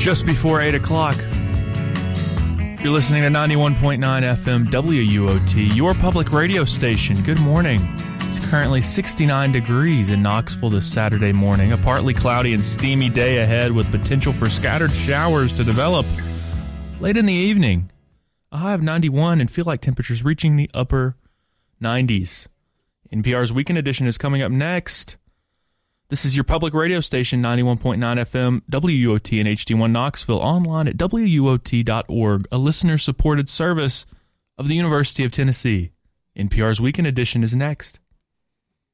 Just before 8 o'clock. You're listening to 91.9 FM WUOT, your public radio station. Good morning. It's currently 69 degrees in Knoxville this Saturday morning. A partly cloudy and steamy day ahead with potential for scattered showers to develop late in the evening. A high of 91 and feel like temperatures reaching the upper 90s. NPR's Weekend Edition is coming up next. This is your public radio station, 91.9 FM, WUOT and HD1 Knoxville, online at WUOT.org, a listener-supported service of the University of Tennessee. NPR's Weekend Edition is next.